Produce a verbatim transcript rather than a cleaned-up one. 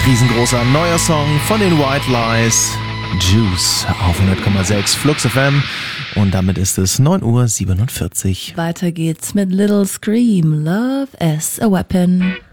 Riesengroßer neuer Song von den White Lies, Juice auf hundert Komma sechs Flux F M. Und damit ist es neun Uhr siebenundvierzig. Weiter geht's mit Little Scream, Love as a Weapon.